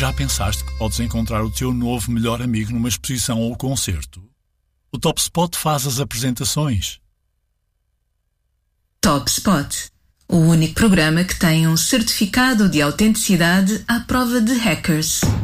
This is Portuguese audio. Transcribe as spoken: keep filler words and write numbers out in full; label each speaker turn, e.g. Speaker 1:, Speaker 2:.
Speaker 1: Já pensaste que podes encontrar o teu novo melhor amigo numa exposição ou concerto? O Top Spot faz as apresentações.
Speaker 2: Top Spot, o único programa que tem um certificado de autenticidade à prova de hackers.